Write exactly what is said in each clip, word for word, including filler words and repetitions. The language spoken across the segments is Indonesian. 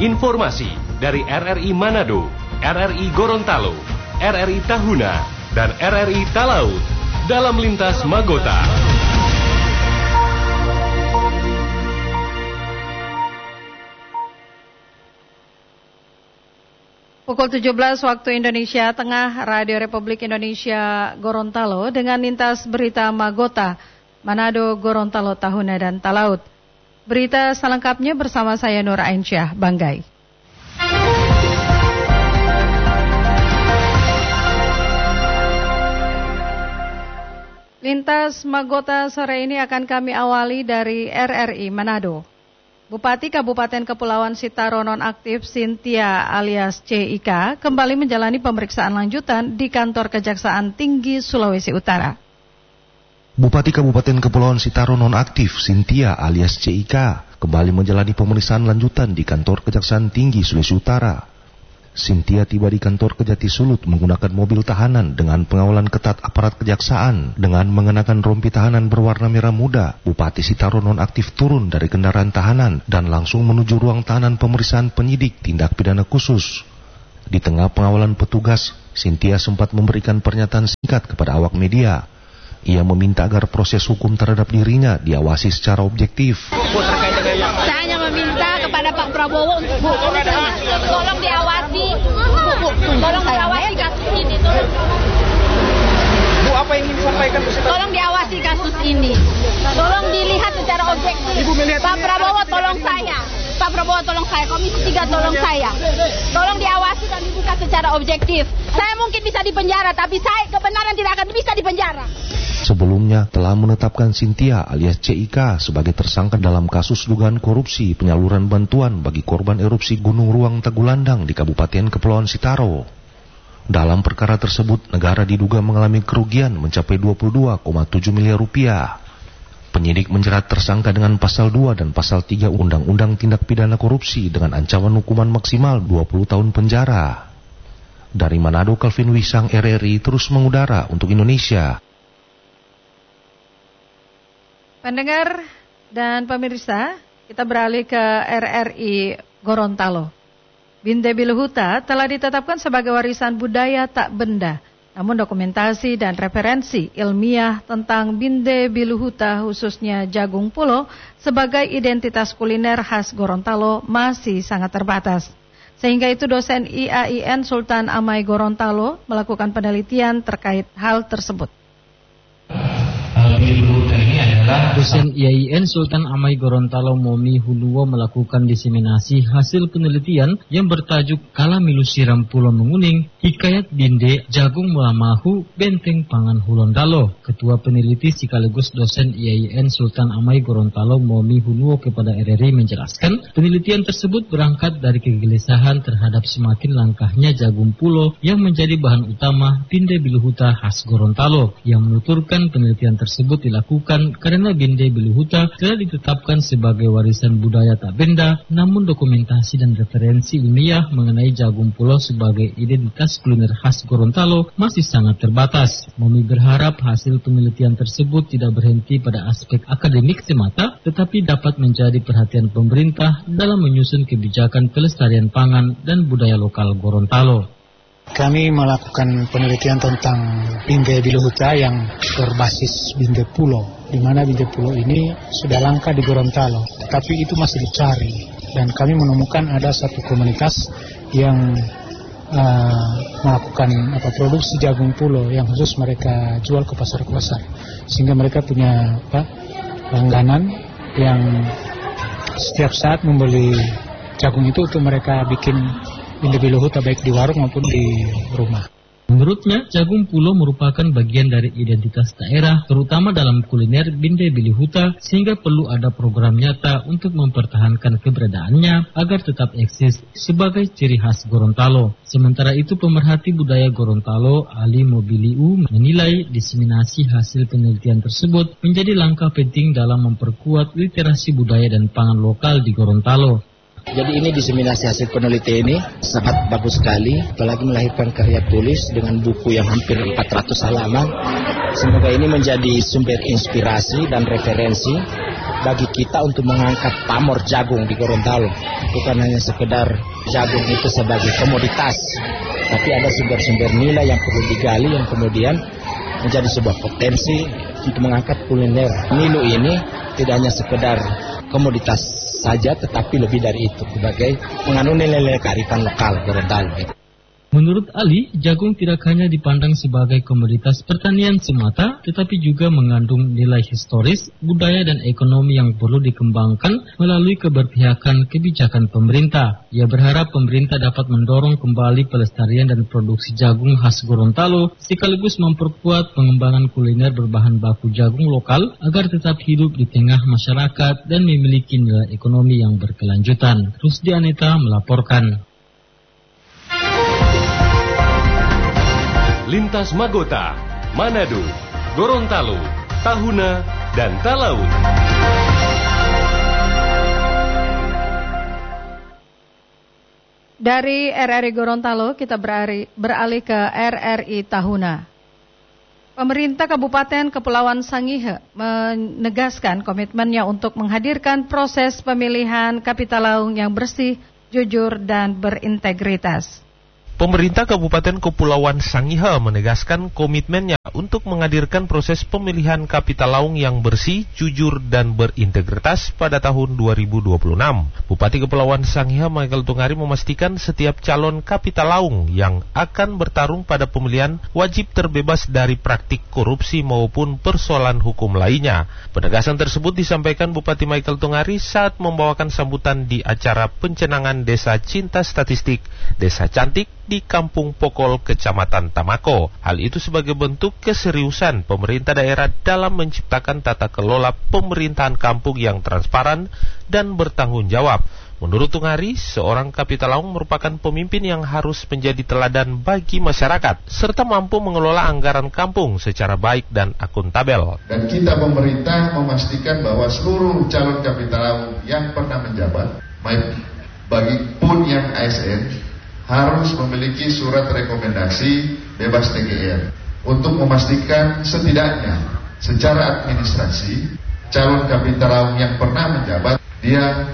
Informasi dari R R I Manado, R R I Gorontalo, R R I Tahuna, dan R R I Talaut dalam Lintas Magota. Pukul tujuh belas waktu Indonesia Tengah, Radio Republik Indonesia Gorontalo dengan lintas berita Magota, Manado, Gorontalo, Tahuna, dan Talaut. Berita selengkapnya bersama saya Nur Ainsyah, Banggai. Lintas Magota sore ini akan kami awali dari R R I Manado. Bupati Kabupaten Kepulauan Sitaro nonaktif Cynthia alias C I K kembali menjalani pemeriksaan lanjutan di kantor Kejaksaan Tinggi Sulawesi Utara. Bupati Kabupaten Kepulauan Sitaro nonaktif Cynthia alias C I K kembali menjalani pemeriksaan lanjutan di kantor Kejaksaan Tinggi Sulawesi Utara. Cynthia tiba di kantor Kejati Sulut menggunakan mobil tahanan dengan pengawalan ketat aparat kejaksaan. Dengan mengenakan rompi tahanan berwarna merah muda, Bupati Sitaro nonaktif turun dari kendaraan tahanan dan langsung menuju ruang tahanan pemeriksaan penyidik tindak pidana khusus. Di tengah pengawalan petugas, Cynthia sempat memberikan pernyataan singkat kepada awak media. Ia meminta agar proses hukum terhadap dirinya diawasi secara objektif. Saya hanya meminta kepada Pak Prabowo untuk Bu, tolong diawasi, Bu, Bu, tolong diawasi kasus ini. Tolong. Bu, apa yang ingin disampaikan? Tolong diawasi kasus ini. Tolong dilihat secara objektif. Ibu melihat Pak Prabowo tolong saya. Pak Prabowo tolong saya. Komisi tiga tolong saya. Tolong diawasi dan dibuka secara objektif. Saya mungkin bisa dipenjara, tapi saya kebenaran tidak akan bisa dipenjara. Sebelumnya telah menetapkan Cynthia alias C I K sebagai tersangka dalam kasus dugaan korupsi penyaluran bantuan bagi korban erupsi Gunung Ruang Tagulandang di Kabupaten Kepulauan Sitaro. Dalam perkara tersebut, negara diduga mengalami kerugian mencapai dua puluh dua koma tujuh miliar rupiah. Penyidik menjerat tersangka dengan pasal dua dan pasal tiga Undang-Undang Tindak Pidana Korupsi dengan ancaman hukuman maksimal dua puluh tahun penjara. Dari Manado, Kelvin Wisang, R R I terus mengudara untuk Indonesia. Pendengar dan pemirsa, kita beralih ke R R I Gorontalo. Binde Biluhuta telah ditetapkan sebagai warisan budaya tak benda. Namun dokumentasi dan referensi ilmiah tentang Binde Biluhuta khususnya jagung pulo sebagai identitas kuliner khas Gorontalo masih sangat terbatas. Sehingga itu dosen I A I N Sultan Amai Gorontalo melakukan penelitian terkait hal tersebut. Dosen I A I N Sultan Amai Gorontalo Momi Huluwo melakukan diseminasi hasil penelitian yang bertajuk Kala Milu Siram Pulo Menguning, Hikayat Binde Jagung Mulamahu Benteng Pangan Hulondalo. Ketua peneliti sekaligus dosen I A I N Sultan Amai Gorontalo Momi Huluwo kepada R R I menjelaskan, penelitian tersebut berangkat dari kegelisahan terhadap semakin langkahnya jagung pulo yang menjadi bahan utama Binde Biluhuta khas Gorontalo, yang menuturkan penelitian tersebut dilakukan karena Binde Biluhuta telah ditetapkan sebagai warisan budaya tak benda, namun dokumentasi dan referensi ilmiah mengenai jagung pulo sebagai identitas kuliner khas Gorontalo masih sangat terbatas. Momi berharap hasil penelitian tersebut tidak berhenti pada aspek akademik semata, tetapi dapat menjadi perhatian pemerintah dalam menyusun kebijakan pelestarian pangan dan budaya lokal Gorontalo. Kami melakukan penelitian tentang Binde Biluhuta yang berbasis Binde Pulo, di mana Binde Pulo ini sudah langka di Gorontalo, tetapi itu masih dicari. Dan kami menemukan ada satu komunitas yang uh, melakukan apa, produksi jagung pulo yang khusus mereka jual ke pasar-pasar, sehingga mereka punya apa, langganan yang setiap saat membeli jagung itu untuk mereka bikin Binde Biluhuta baik di warung maupun di rumah. Menurutnya, jagung pulo merupakan bagian dari identitas daerah, terutama dalam kuliner Binde Biluhuta, sehingga perlu ada program nyata untuk mempertahankan keberadaannya agar tetap eksis sebagai ciri khas Gorontalo. Sementara itu, pemerhati budaya Gorontalo, Ali Mobiliu, menilai diseminasi hasil penelitian tersebut menjadi langkah penting dalam memperkuat literasi budaya dan pangan lokal di Gorontalo. Jadi ini diseminasi hasil penelitian ini sangat bagus sekali, apalagi melahirkan karya tulis dengan buku yang hampir empat ratus halaman. Semoga ini menjadi sumber inspirasi dan referensi bagi kita untuk mengangkat pamor jagung di Gorontalo. Bukan hanya sekedar jagung itu sebagai komoditas, tapi ada sumber-sumber nilai yang perlu digali yang kemudian menjadi sebuah potensi untuk mengangkat kuliner. Nilu ini tidak hanya sekedar komoditas saja, tetapi lebih dari itu sebagai mengandung nilai-nilai kearifan lokal Gorontalo. Menurut Ali, jagung tidak hanya dipandang sebagai komoditas pertanian semata, tetapi juga mengandung nilai historis, budaya dan ekonomi yang perlu dikembangkan melalui keberpihakan kebijakan pemerintah. Ia berharap pemerintah dapat mendorong kembali pelestarian dan produksi jagung khas Gorontalo, sekaligus memperkuat pengembangan kuliner berbahan baku jagung lokal agar tetap hidup di tengah masyarakat dan memiliki nilai ekonomi yang berkelanjutan. Rusdi Aneta melaporkan. Lintas Magota, Manado, Gorontalo, Tahuna, dan Talaut. Dari R R I Gorontalo kita beralih, beralih ke R R I Tahuna. Pemerintah Kabupaten Kepulauan Sangihe menegaskan komitmennya untuk menghadirkan proses pemilihan Kapitalaung yang bersih, jujur, dan berintegritas. Pemerintah Kabupaten Kepulauan Sangihe menegaskan komitmennya untuk menghadirkan proses pemilihan Kapitalaung yang bersih, jujur, dan berintegritas pada tahun dua ribu dua puluh enam. Bupati Kepulauan Sangihe Michael Tungari memastikan setiap calon Kapitalaung yang akan bertarung pada pemilihan wajib terbebas dari praktik korupsi maupun persoalan hukum lainnya. Penegasan tersebut disampaikan Bupati Michael Tungari saat membawakan sambutan di acara pencenangan Desa Cinta Statistik Desa Cantik di Kampung Pokol, Kecamatan Tamako. Hal itu sebagai bentuk keseriusan pemerintah daerah dalam menciptakan tata kelola pemerintahan kampung yang transparan dan bertanggung jawab. Menurut Tungari, seorang Kapitalaung merupakan pemimpin yang harus menjadi teladan bagi masyarakat, serta mampu mengelola anggaran kampung secara baik dan akuntabel. Dan kita pemerintah memastikan bahwa seluruh calon Kapitalaung yang pernah menjabat, baik bagi pun yang A S N, harus memiliki surat rekomendasi bebas T G R untuk memastikan setidaknya secara administrasi calon Kapitalaung yang pernah menjabat dia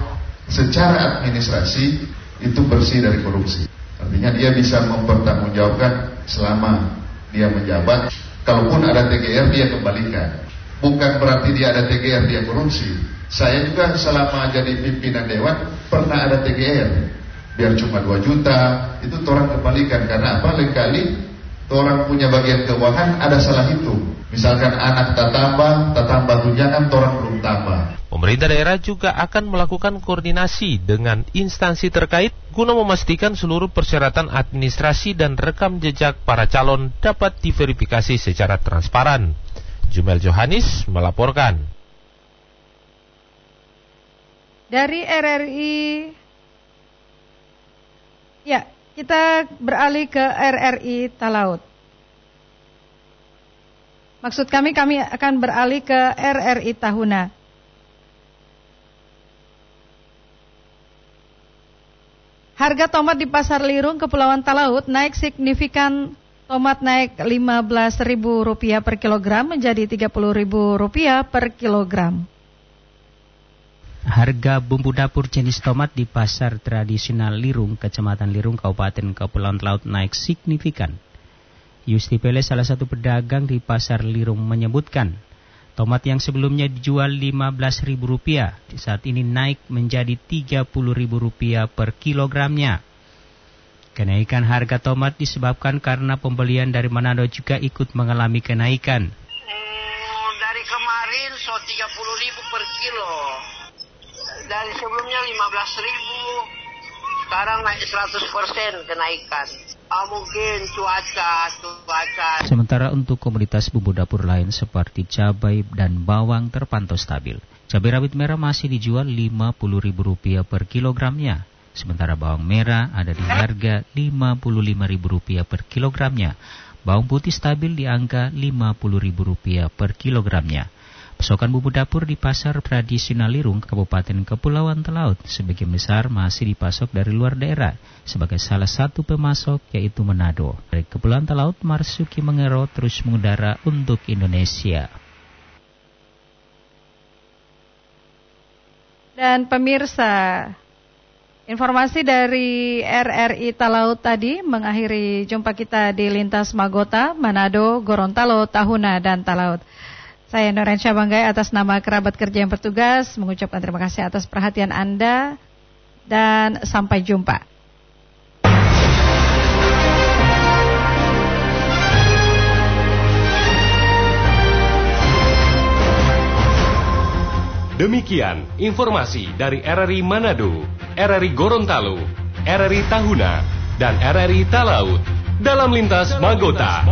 secara administrasi itu bersih dari korupsi. Artinya dia bisa mempertanggungjawabkan selama dia menjabat. Kalaupun ada T G R dia kembalikan. Bukan berarti dia ada T G R dia korupsi. Saya juga selama jadi pimpinan dewan pernah ada T G R. Biar cuma dua juta, itu orang kembalikan. Karena apa? Lain kali orang punya bagian keuangan ada salah hitung. Misalkan anak tak tambah, tak tambah tunjangan, orang belum tambah. Pemerintah daerah juga akan melakukan koordinasi dengan instansi terkait guna memastikan seluruh persyaratan administrasi dan rekam jejak para calon dapat diverifikasi secara transparan. Jumel Johanis melaporkan. Dari R R I, ya, kita beralih ke R R I Talaut. Maksud kami, kami akan beralih ke R R I Tahuna. Harga tomat di Pasar Lirung, Kepulauan Talaut naik signifikan. Tomat naik lima belas ribu rupiah per kilogram menjadi tiga puluh ribu rupiah per kilogram. Harga bumbu dapur jenis tomat di pasar tradisional Lirung, Kecamatan Lirung, Kabupaten Kepulauan Talaut naik signifikan. Yusti Pele, salah satu pedagang di pasar Lirung, menyebutkan tomat yang sebelumnya dijual lima belas ribu rupiah saat ini naik menjadi tiga puluh ribu rupiah per kilogramnya. Kenaikan harga tomat disebabkan karena pembelian dari Manado juga ikut mengalami kenaikan. Hmm, dari kemarin so tiga puluh ribu per kilo. Dari sebelumnya lima belas ribu, sekarang naik seratus persen kenaikan. Ah, mungkin cuaca, cuaca. Sementara untuk komoditas bumbu dapur lain seperti cabai dan bawang terpantau stabil. Cabai rawit merah masih dijual lima puluh ribu rupiah per kilogramnya. Sementara bawang merah ada di harga lima puluh lima ribu rupiah per kilogramnya. Bawang putih stabil di angka lima puluh ribu rupiah per kilogramnya. Pasokan bumbu dapur di pasar tradisional Lirung, Kabupaten Kepulauan Talaut sebagian besar masih dipasok dari luar daerah. Sebagai salah satu pemasok yaitu Manado. Dari Kepulauan Talaut, Marsuki Mengero terus mengudara untuk Indonesia. Dan pemirsa, informasi dari R R I Talaut tadi mengakhiri jumpa kita di lintas Magota, Manado, Gorontalo, Tahuna, dan Talaut. Saya Norensyah Banggai atas nama kerabat kerja yang bertugas mengucapkan terima kasih atas perhatian Anda dan sampai jumpa. Demikian informasi dari R R I Manado, R R I Gorontalo, R R I Tahuna, dan R R I Talaut dalam lintas Magota.